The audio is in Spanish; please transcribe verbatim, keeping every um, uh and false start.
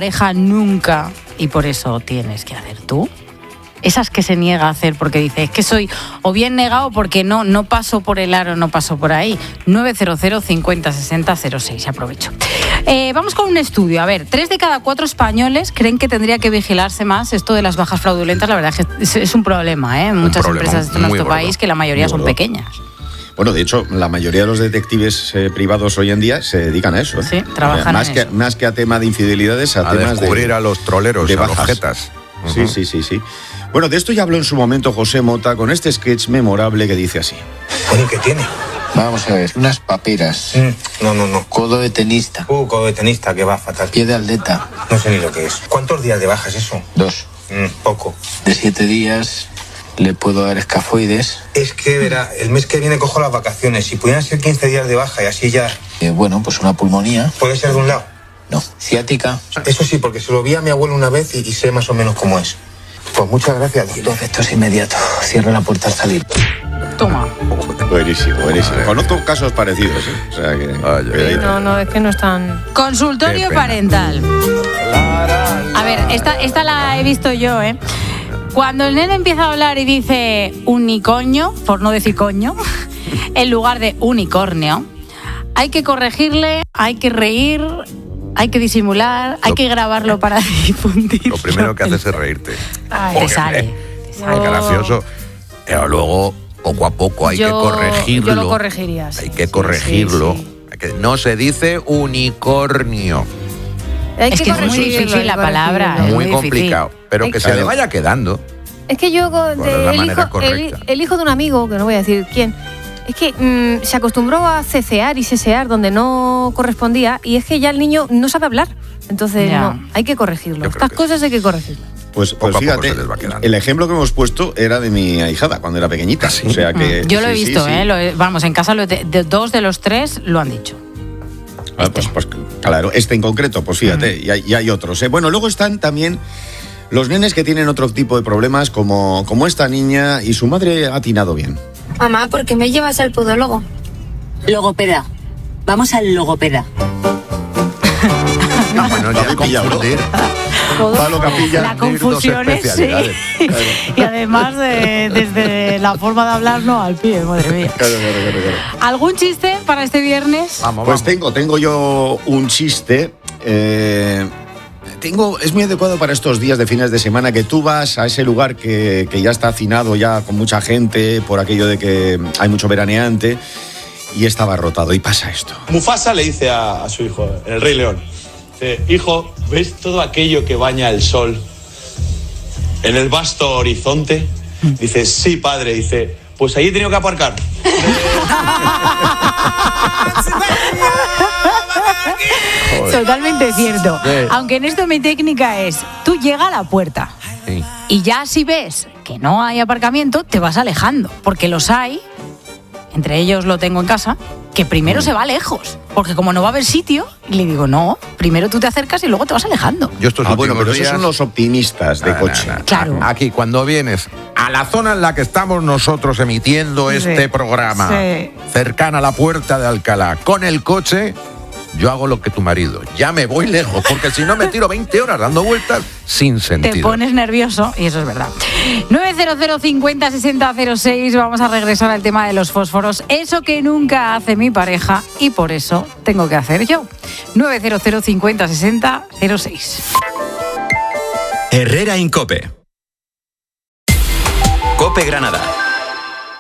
pareja nunca y por eso tienes que hacer tú? Esas que se niega a hacer porque dice, es que soy o bien negado porque no, no paso por el aro, no paso por ahí. nueve cero cero, cincuenta, sesenta, cero seis, aprovecho. Eh, vamos con un estudio. A ver, tres de cada cuatro españoles creen que tendría que vigilarse más esto de las bajas fraudulentas. La verdad es que es, es un problema, ¿eh? Muchas problema, empresas de nuestro gordo, país que la mayoría son gordo. pequeñas. Bueno, de hecho, la mayoría de los detectives eh, privados hoy en día se dedican a eso. ¿eh? Sí, trabajan más en que, eso. Más que a tema de infidelidades, a, A temas descubrir de, a los troleros, de a los bajas. jetas. Sí, sí, sí, sí. Bueno, de esto ya habló en su momento José Mota con este sketch memorable que dice así. Bueno, ¿qué tiene? Vamos a ver, unas paperas. Mm, no, no, no. Codo de tenista. Uh, codo de tenista, que va fatal. Pie de atleta. No sé ni lo que es. ¿Cuántos días de baja es eso? Dos. Mm, poco. De siete días le puedo dar escafoides. Es que, verá, el mes que viene cojo las vacaciones. Si pudieran ser quince días de baja y así ya... Eh, bueno, pues una pulmonía. ¿Puede ser de un lado? No. Ciática. Eso sí, porque se lo vi a mi abuelo una vez y, y sé más o menos cómo es. Pues muchas gracias. Y los efectos inmediatos. Cierra la puerta al salir. Toma. Buenísimo, buenísimo. Conozco casos parecidos. ¿eh? O sea que... Ay, ay, No, no, es que no están... Consultorio Qué pena. parental. A ver, esta, esta la he visto yo, ¿eh? Cuando el nene empieza a hablar y dice unicoño, por no decir coño, en lugar de unicornio, hay que corregirle, hay que reír, hay que disimular, hay Lo- que grabarlo para difundirlo. Lo primero que haces es reírte. Ay, te sale. Es gracioso. Pero luego, poco a poco, hay yo, que corregirlo. Yo lo corregiría. Sí, Hay que sí, corregirlo. sí, sí. Hay que- no se dice unicornio. Hay Es que es muy corregirlo, difícil hay la que palabra, corregirlo. es Muy muy complicado. Pero Hay que que- se le vaya quedando. Es que yo, de- Bueno, es la el, manera hijo, el, correcta. el hijo de un amigo, que no voy a decir quién, es que mmm, se acostumbró a cecear y sesear donde no correspondía y es que ya el niño no sabe hablar. Entonces, Ya. no, hay que corregirlo. Yo creo Estas que cosas hay que corregirlas. Pues, Poco pues a poco fíjate, se les va quedando. el ejemplo que hemos puesto era de mi ahijada cuando era pequeñita. ¿Ah, sí? O sea que, Yo lo he sí, sí, visto, sí. ¿eh? Lo he- vamos, en casa lo he- de, de- dos de los tres lo han dicho. Ah, pues, pues, claro, este en concreto, pues fíjate, y, hay, y hay otros. ¿eh? Bueno, luego están también los nenes que tienen otro tipo de problemas, como, como esta niña, y su madre ha atinado bien. Mamá, ¿por qué me llevas al podólogo? Logopeda. Vamos al logopeda. No, bueno, Lo ya habéis pillado, ¿no? confundir. Pablo Capilla. La Dos confusión es, sí. especialidades. Y además, de- desde la forma de hablar, no al pie, madre mía. Claro, claro, claro, claro. ¿Algún chiste para este viernes? Vamos, Pues vamos. tengo, tengo yo un chiste. eh, tengo, es muy adecuado para estos días de fines de semana que tú vas a ese lugar que, que ya está hacinado ya con mucha gente por aquello de que hay mucho veraneante y está abarrotado y pasa esto. Mufasa le dice a, a su hijo, el Rey León, dice, hijo, ¿ves todo aquello que baña el sol en el vasto horizonte? Dice, sí, padre. Dice, pues ahí he tenido que aparcar. Totalmente cierto. Sí. Aunque en esto mi técnica es, tú llega a la puerta Sí. y ya si ves que no hay aparcamiento, te vas alejando, porque los hay, entre ellos lo tengo en casa, que primero se va lejos, porque como no va a haber sitio, le digo, no, primero tú te acercas y luego te vas alejando. Yo estos Ah, bueno, últimos pero esos días- son los optimistas de No, coche. no, no. Claro. Aquí, cuando vienes a la zona en la que estamos nosotros emitiendo Sí. este programa, Sí. cercana a la puerta de Alcalá, con el coche, yo hago lo que tu marido. Ya me voy lejos, porque si no me tiro veinte horas dando vueltas sin sentido. Te pones nervioso y eso es verdad. nueve cero cero, cincuenta, sesenta, cero seis. Vamos a regresar al tema de los fósforos. Eso que nunca hace mi pareja y por eso tengo que hacer yo. nueve cero cero, cincuenta, sesenta, cero seis. Herrera Incope. Cope Granada.